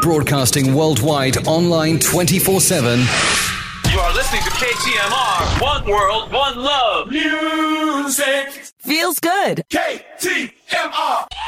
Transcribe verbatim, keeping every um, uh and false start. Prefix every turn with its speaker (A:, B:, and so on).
A: Broadcasting worldwide, online twenty-four seven.
B: You are listening to K T M R, One World, One Love. Music
C: feels good.
B: K T M R.